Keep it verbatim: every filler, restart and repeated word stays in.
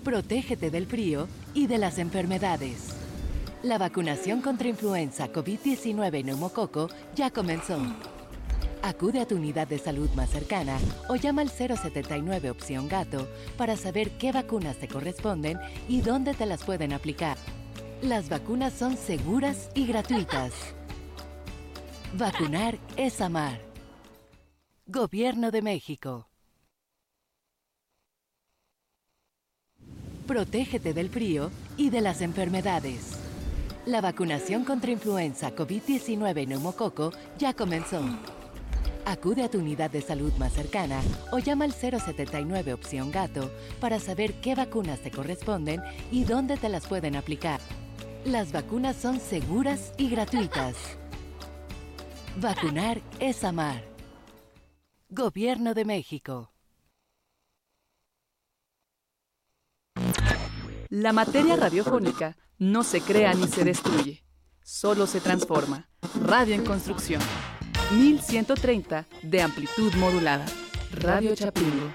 Protégete del frío y de las enfermedades. La vacunación contra influenza, COVID diecinueve y neumococo ya comenzó. Acude a tu unidad de salud más cercana o llama al cero setenta y nueve opción gato para saber qué vacunas te corresponden y dónde te las pueden aplicar. Las vacunas son seguras y gratuitas. Vacunar es amar. Gobierno de México. Protégete del frío y de las enfermedades. La vacunación contra influenza, COVID diecinueve y neumococo ya comenzó. Acude a tu unidad de salud más cercana o llama al cero setenta y nueve opción gato para saber qué vacunas te corresponden y dónde te las pueden aplicar. Las vacunas son seguras y gratuitas. Vacunar es amar. Gobierno de México. La materia radiofónica no se crea ni se destruye, solo se transforma. Radio en construcción. mil ciento treinta de amplitud modulada. Radio Chapingo.